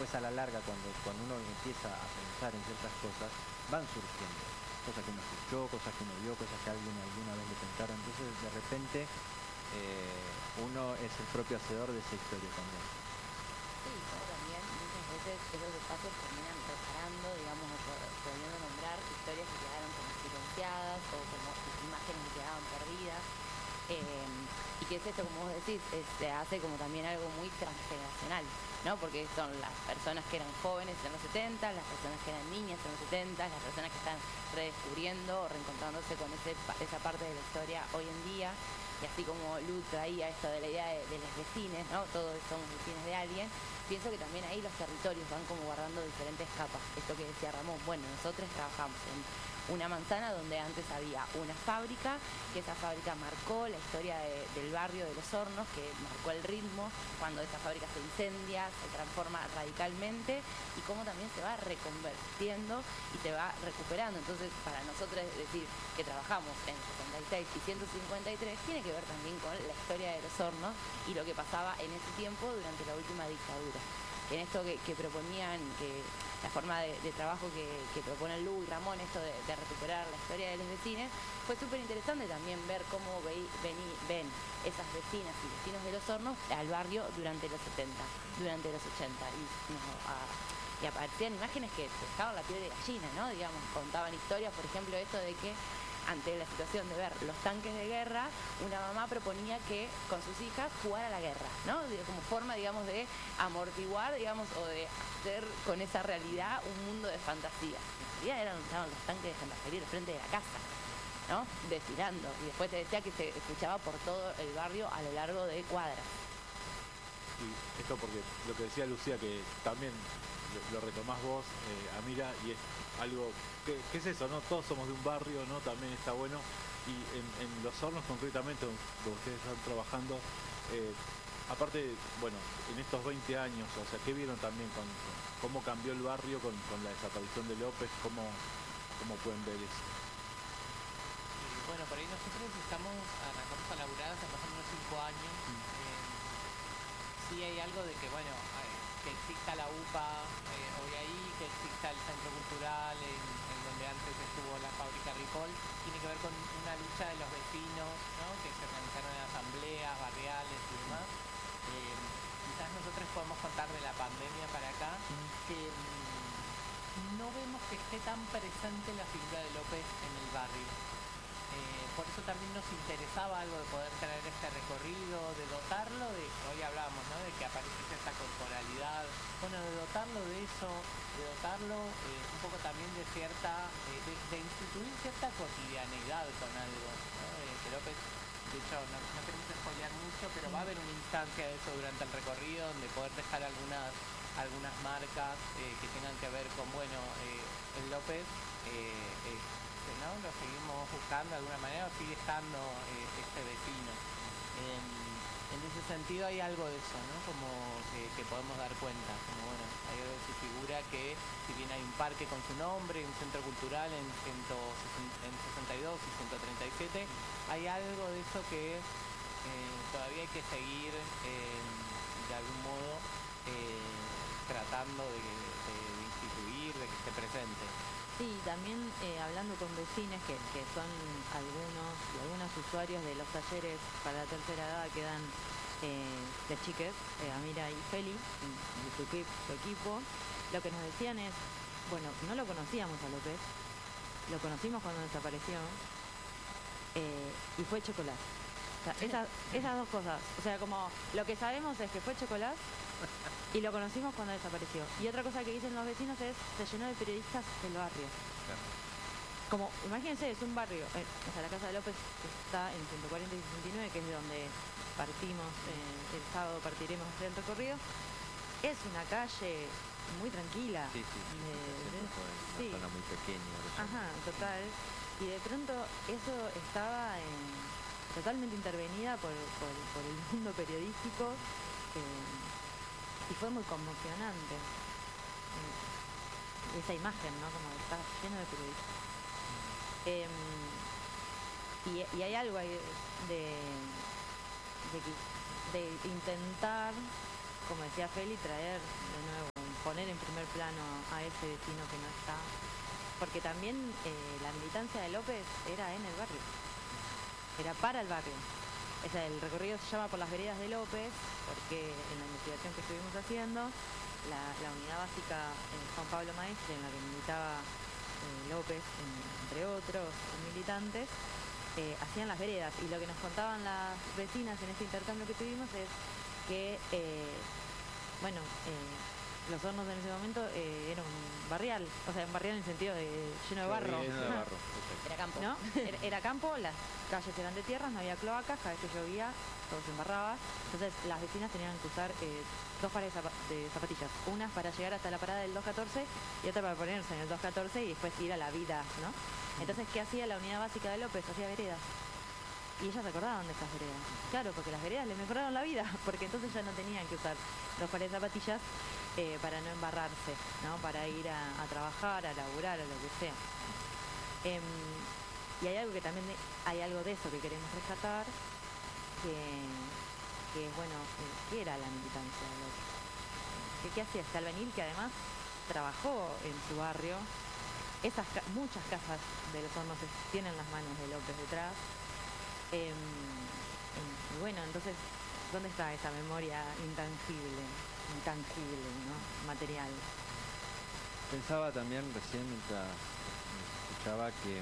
después a la larga, cuando uno empieza a pensar en ciertas cosas, van surgiendo. Cosas que uno escuchó, cosas que uno vio, cosas que alguien alguna vez le contaron. Entonces, de repente, uno es el propio hacedor de esa historia también. Sí, como también muchas veces esos espacios terminan reparando, digamos, o volviendo a nombrar historias que quedaron como silenciadas o como imágenes que quedaban perdidas. Y que es esto, como vos decís, se hace como también algo muy transgeneracional, ¿no? Porque son las personas que eran jóvenes en los 70, las personas que eran niñas en los 70, las personas que están redescubriendo o reencontrándose con esa parte de la historia hoy en día. Y así como Lu traía esto de la idea de los vecinos, ¿no? Todos somos vecinos de alguien. Pienso que también ahí los territorios van como guardando diferentes capas. Esto que decía Ramón, bueno, nosotros trabajamos en una manzana donde antes había una fábrica, que esa fábrica marcó la historia del barrio de Los Hornos, que marcó el ritmo cuando esa fábrica se incendia, se transforma radicalmente y cómo también se va reconvirtiendo y se va recuperando. Entonces, para nosotros decir que trabajamos en 66 y 153 tiene que ver también con la historia de Los Hornos y lo que pasaba en ese tiempo durante la última dictadura. En esto que proponían, que la forma de trabajo que proponen Lu y Ramón, esto de recuperar la historia de los vecinos, fue súper interesante también ver cómo ven esas vecinas y vecinos de Los Hornos al barrio durante los 70, durante los 80. Y aparecían imágenes que te dejaban la piel de gallina, ¿no? Digamos, contaban historias, por ejemplo, esto de que ante la situación de ver los tanques de guerra, una mamá proponía que con sus hijas jugara a la guerra, ¿no? Como forma, digamos, de amortiguar, digamos, o de hacer con esa realidad un mundo de fantasía. En realidad estaban los tanques de gendarmería al frente de la casa, ¿no? Desfilando. Y después te decía que se escuchaba por todo el barrio a lo largo de cuadras. Y esto porque lo que decía Lucía, que también lo retomás vos, Amira, y es algo que es eso, ¿no? Todos somos de un barrio, ¿no? También está bueno. Y en Los Hornos concretamente, donde ustedes están trabajando, aparte, bueno, en estos 20 años, o sea, ¿qué vieron también con cómo cambió el barrio con la desaparición de López? ¿Cómo pueden ver eso? Bueno, por ahí nosotros arrancamos a laburar hace más o menos 5 años. Sí hay algo de que, bueno, que exista la UPA hoy ahí, que exista el centro cultural en donde antes estuvo la fábrica Ripoll, tiene que ver con una lucha de los vecinos, ¿no? Que se organizaron en asambleas barriales y demás. Quizás nosotros podemos contar de la pandemia para acá, que no vemos que esté tan presente la figura de López en el barrio. Por eso también nos interesaba algo de poder traer este recorrido, de dotarlo de, hoy hablábamos, ¿no? De que aparece esta corporalidad, bueno, de dotarlo de eso, de dotarlo un poco también de cierta, de instituir cierta cotidianeidad con algo, ¿no? Que López, de hecho, no queremos spoilear mucho, pero va a haber una instancia de eso durante el recorrido, donde poder dejar algunas marcas que tengan que ver con, bueno, el López, ¿no? Lo seguimos buscando de alguna manera, o sigue estando este vecino. En ese sentido hay algo de eso, ¿no? Como que podemos dar cuenta, como bueno, hay algo de su figura que, si bien hay un parque con su nombre, un centro cultural en 62 y 137, hay algo de eso que todavía hay que seguir de algún modo tratando de instituir, de que esté presente. Sí, también hablando con vecinos que son algunos usuarios de los talleres para la tercera edad que dan de chiques, Amira y Feli, y su equipo, lo que nos decían es, bueno, no lo conocíamos a López, lo conocimos cuando desapareció, y fue chocolate. O sea, esas dos cosas, o sea, como lo que sabemos es que fue chocolate y lo conocimos cuando desapareció. Y otra cosa que dicen los vecinos es, se llenó de periodistas el barrio. Claro. Como, imagínense, es un barrio, o sea, la casa de López está en 140 y 69, que es de donde partimos, el sábado partiremos a hacer el recorrido. Es una calle muy tranquila. Sí, una zona muy pequeña. Ajá, total. Y de pronto eso estaba totalmente intervenida por el mundo periodístico. Y fue muy conmocionante esa imagen, ¿no? Como está lleno de periodistas. Y hay algo ahí de intentar, como decía Feli, traer de nuevo un poner en primer plano a ese vecino que no está, porque también la militancia de López era en el barrio, era para el barrio. O sea, el recorrido se llama Por las veredas de López, porque en la investigación que estuvimos haciendo, la unidad básica Juan Pablo Maestre, en la que militaba López, entre otros militantes, hacían las veredas. Y lo que nos contaban las vecinas en este intercambio que tuvimos es que, Los Hornos en ese momento era un barrial, o sea, un barrial en el sentido de lleno de barro. Lleno de barro, Era campo. ¿No? Era campo, las calles eran de tierras, no había cloacas, cada vez que llovía todo se embarraba. Entonces las vecinas tenían que usar dos pares de zapatillas, unas para llegar hasta la parada del 214 y otra para ponerse en el 214 y después ir a la vida, ¿no? Entonces, ¿qué hacía la unidad básica de López? Hacía veredas. Y ellas se acordaban de estas veredas. Claro, porque las veredas les mejoraron la vida, porque entonces ya no tenían que usar dos pares de zapatillas para no embarrarse, ¿no? Para ir a trabajar, a laburar, a lo que sea. Y hay algo que también, hay algo de eso que queremos rescatar, que es, bueno, ¿qué era la militancia de López? ¿Qué hacía este albañil que además trabajó en su barrio? Muchas casas de Los Hornos tienen las manos de López detrás. Y bueno, entonces, ¿dónde está esa memoria intangible, ¿no? Material? Pensaba también recién mientras escuchaba que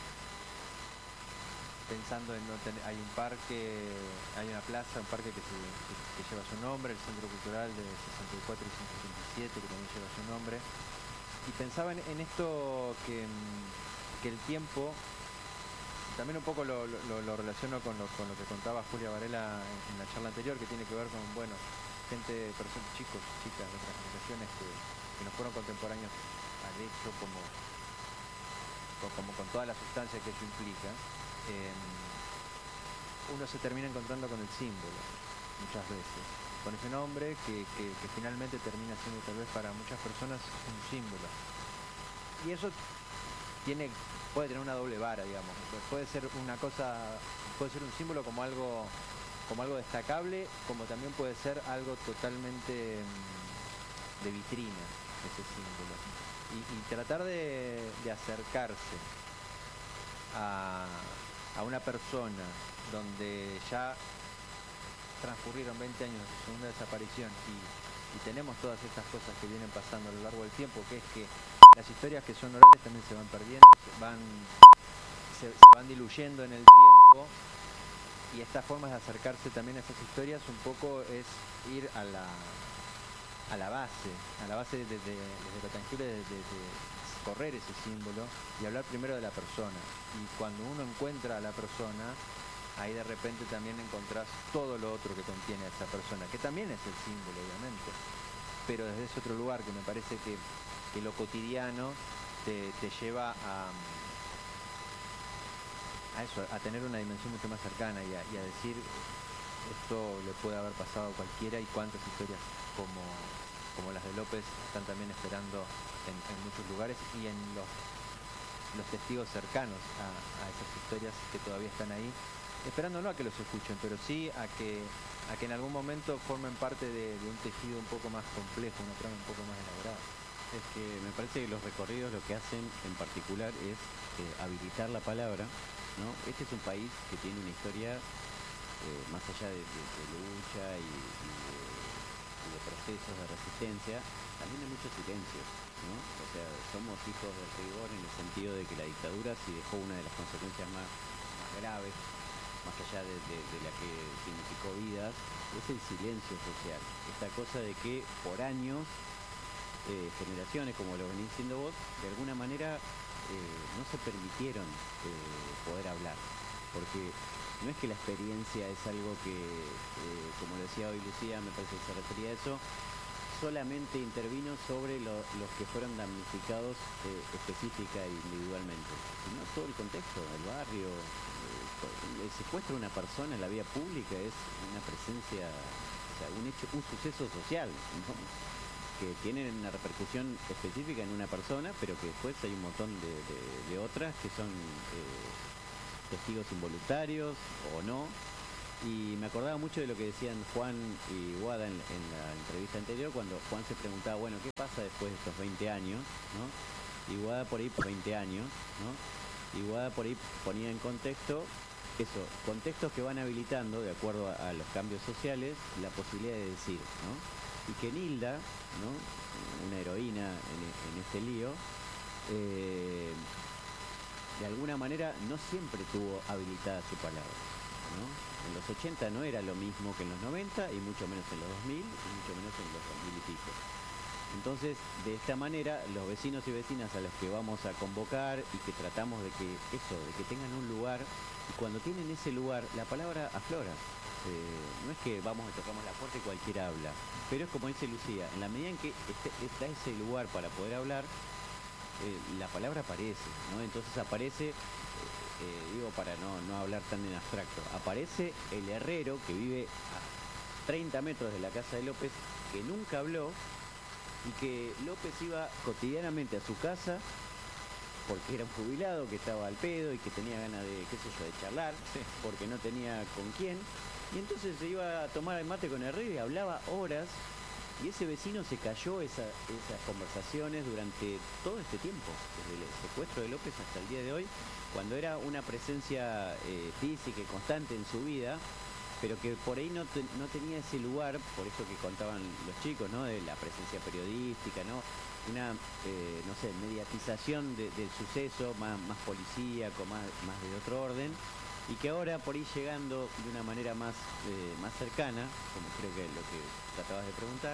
pensando en hay un parque, hay una plaza, un parque que lleva su nombre, el Centro Cultural de 64 y 187, que también lleva su nombre. Y pensaba en esto que el tiempo, también un poco lo relaciono con lo que contaba Julia Varela en la charla anterior, que tiene que ver con, bueno, chicos, chicas de otras generaciones que nos fueron contemporáneos al hecho, como con toda la sustancia que eso implica. Uno se termina encontrando con el símbolo, muchas veces, con ese nombre que finalmente termina siendo tal vez para muchas personas un símbolo. Y eso puede tener una doble vara, digamos. Puede ser una cosa, puede ser un símbolo como algo destacable, como también puede ser algo totalmente de vitrina, ese símbolo. Y tratar de acercarse a una persona donde ya transcurrieron 20 años de su segunda desaparición y tenemos todas estas cosas que vienen pasando a lo largo del tiempo, que es que las historias que son orales también se van perdiendo, se van diluyendo en el tiempo, y estas formas de acercarse también a esas historias un poco es ir a la base desde lo tangible, de correr ese símbolo y hablar primero de la persona. Y cuando uno encuentra a la persona, ahí de repente también encontrás todo lo otro que contiene a esa persona, que también es el símbolo, obviamente, pero desde ese otro lugar, que me parece que lo cotidiano te lleva a eso, a tener una dimensión mucho más cercana y a decir, esto le puede haber pasado a cualquiera, y cuántas historias como las de López están también esperando en muchos lugares, y en los testigos cercanos a esas historias que todavía están ahí, esperando no a que los escuchen, pero sí a que en algún momento formen parte de un tejido un poco más complejo, una trama un poco más elaborada. Es que me parece que los recorridos lo que hacen en particular es habilitar la palabra, ¿no? Este es un país que tiene una historia más allá de lucha y de procesos de resistencia, también hay muchos silencios, ¿no? O sea, somos hijos del rigor en el sentido de que la dictadura sí dejó una de las consecuencias más graves, más allá de la que significó vidas, es el silencio social. Esta cosa de que por años generaciones, como lo venís diciendo vos, de alguna manera no se permitieron poder hablar, porque no es que la experiencia es algo que, como decía hoy Lucía, me parece que se refería a eso, solamente intervino sobre los que fueron damnificados específica e individualmente, sino todo el contexto, el barrio. El secuestro de una persona en la vía pública es una presencia, o sea, un suceso social, ¿no? Que tienen una repercusión específica en una persona, pero que después hay un montón de otras que son testigos involuntarios o no, Y me acordaba mucho de lo que decían Juan y Guada en la entrevista anterior, cuando Juan se preguntaba, bueno, ¿qué pasa después de estos 20 años? ¿No? Y Guada por ahí, por 20 años, ¿no? Y Guada por ahí ponía en contexto eso, contextos que van habilitando, de acuerdo a los cambios sociales, la posibilidad de decir, ¿no? Y que Nilda, ¿no? Una heroína en este lío, de alguna manera no siempre tuvo habilitada su palabra, ¿no? En los 80 no era lo mismo que en los 90 y mucho menos en los 2000 y mucho menos en los 2000 y pico. Entonces, de esta manera, los vecinos y vecinas a los que vamos a convocar y que tratamos de que tengan un lugar, y cuando tienen ese lugar, la palabra aflora. No es que vamos y tocamos la puerta y cualquiera habla, pero es como dice Lucía, en la medida en que está ese lugar para poder hablar, la palabra aparece, ¿no? Entonces aparece, digo para no hablar tan en abstracto, aparece el herrero que vive a 30 metros de la casa de López, que nunca habló, y que López iba cotidianamente a su casa porque era un jubilado que estaba al pedo y que tenía ganas de, qué sé yo, de charlar, porque no tenía con quién, y entonces se iba a tomar el mate con el herrero y hablaba horas. Y ese vecino se cayó esas conversaciones durante todo este tiempo, desde el secuestro de López hasta el día de hoy, cuando era una presencia física y constante en su vida, pero que por ahí no tenía ese lugar, por eso que contaban los chicos, ¿no? De la presencia periodística, ¿no? Una, no sé, mediatización del suceso, más policíaco, más de otro orden, y que ahora por ahí llegando de una manera más cercana, como creo que lo que tratabas de preguntar,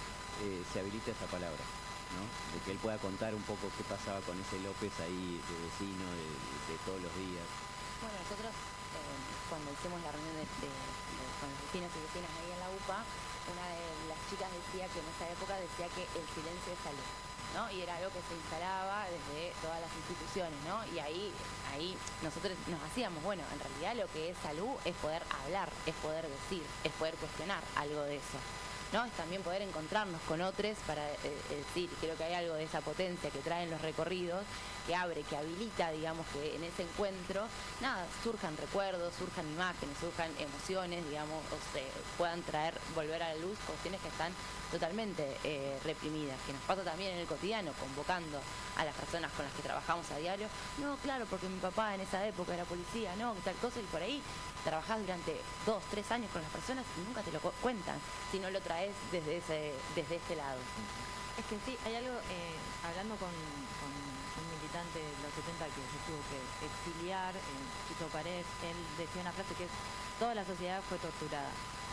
se habilita esa palabra, ¿no? De que él pueda contar un poco qué pasaba con ese López ahí de vecino de todos los días. Bueno, nosotros cuando hicimos la reunión con los vecinos y vecinas ahí en la UPA, una de las chicas decía que en esa época decía que el silencio es salud, ¿no? Y era algo que se instalaba desde todas las instituciones, ¿no? Y ahí nosotros nos hacíamos, bueno, en realidad lo que es salud es poder hablar, es poder decir, es poder cuestionar algo de eso, ¿no? Es también poder encontrarnos con otros para decir, creo que hay algo de esa potencia que traen los recorridos, que abre, que habilita, digamos, que en ese encuentro, nada, surjan recuerdos, surjan imágenes, surjan emociones, digamos, o se puedan volver a la luz cuestiones que están totalmente reprimidas, que nos pasa también en el cotidiano, convocando a las personas con las que trabajamos a diario. No, claro, porque mi papá en esa época era policía, no, tal cosa, y por ahí trabajás durante 2, 3 años con las personas y nunca te lo cuentan, si no lo traes desde este lado. Es que sí, hay algo, hablando con un militante de los 70 que se tuvo que exiliar, Chito Paredes, él decía una frase que es: toda la sociedad fue torturada.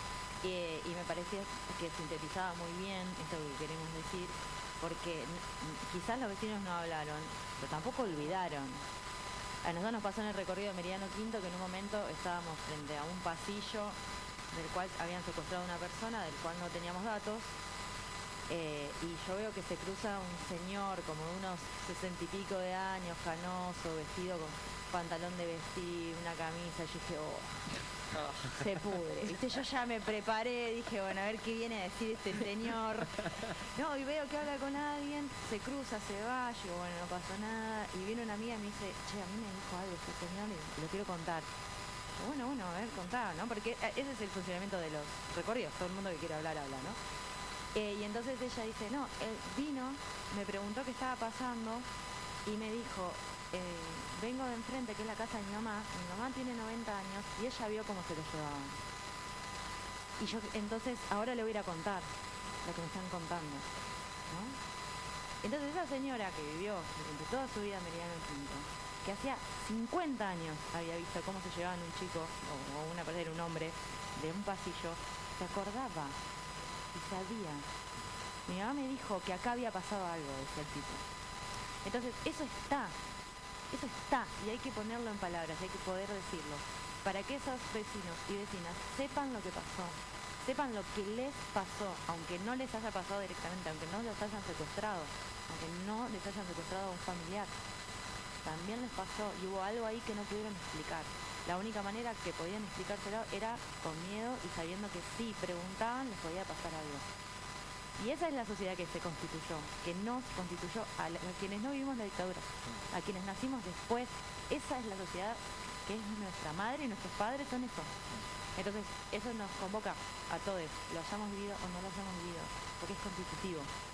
Y me parecía que sintetizaba muy bien esto que queremos decir, porque quizás los vecinos no hablaron, pero tampoco olvidaron. A nosotros nos pasó en el recorrido de Meridiano Quinto que en un momento estábamos frente a un pasillo del cual habían secuestrado a una persona, del cual no teníamos datos, y yo veo que se cruza un señor como de unos 60 y pico de años, canoso, vestido con pantalón de vestir, una camisa, y yo dije, se pudre, ¿viste? Yo ya me preparé, dije, bueno, a ver qué viene a decir este señor. No, y veo que habla con alguien, se cruza, se va, yo, bueno, no pasó nada, y viene una amiga y me dice, che, a mí me dijo algo este señor y lo quiero contar. Bueno, a ver, contá, ¿no? Porque ese es el funcionamiento de los recorridos, todo el mundo que quiere hablar, habla, ¿no? Y entonces ella dice, no, él vino, me preguntó qué estaba pasando y me dijo, vengo de enfrente, que es la casa de mi mamá tiene 90 años y ella vio cómo se lo llevaban. Y yo entonces ahora le voy a ir a contar lo que me están contando, ¿no? Entonces esa señora que vivió durante toda su vida en Meridiano Quinto, que hacía 50 años había visto cómo se llevaban un chico o una persona, un hombre, de un pasillo, se acordaba y sabía. Mi mamá me dijo que acá había pasado algo, decía el tipo. Entonces eso está y hay que ponerlo en palabras, hay que poder decirlo, para que esos vecinos y vecinas sepan lo que pasó, sepan lo que les pasó, aunque no les haya pasado directamente, aunque no los hayan secuestrado, aunque no les hayan secuestrado a un familiar, también les pasó y hubo algo ahí que no pudieron explicar. La única manera que podían explicárselo era con miedo y sabiendo que si preguntaban les podía pasar algo. Y esa es la sociedad que se constituyó, que nos constituyó a quienes no vivimos la dictadura, a quienes nacimos después. Esa es la sociedad que es nuestra madre y nuestros padres son eso. Entonces, eso nos convoca a todos, lo hayamos vivido o no lo hayamos vivido, porque es constitutivo.